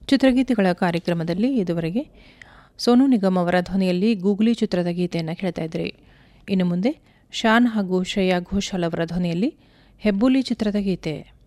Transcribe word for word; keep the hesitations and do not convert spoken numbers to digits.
ಚಿತ್ರಗೀತೆಗಳ ಕಾರ್ಯಕ್ರಮದಲ್ಲಿ ಇದುವರೆಗೆ ಸೋನು ನಿಗಮ್ ಅವರ ಧ್ವನಿಯಲ್ಲಿ ಗೂಗ್ಲಿ ಚಿತ್ರದ ಗೀತೆಯನ್ನು ಕೇಳ್ತಾ ಇದ್ರಿ. ಇನ್ನು ಮುಂದೆ ಶಾನ್ ಹಾಗೂ ಶ್ರೇಯಾ ಘೋಷಾಲ್ ಅವರ ಧ್ವನಿಯಲ್ಲಿ ಹೆಬ್ಬುಲಿ ಚಿತ್ರದ ಗೀತೆ.